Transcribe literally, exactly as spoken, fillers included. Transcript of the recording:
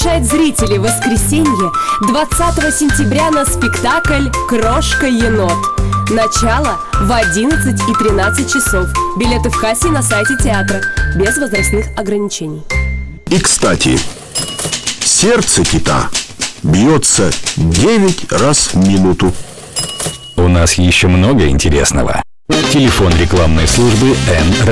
приглашает зрителей в воскресенье двадцатого сентября на спектакль «Крошка-енот». Начало в одиннадцать и тринадцать часов. Билеты в кассе на сайте театра. Без возрастных ограничений. И, кстати, сердце кита бьется девять раз в минуту. У нас еще много интересного. Телефон рекламной службы Н.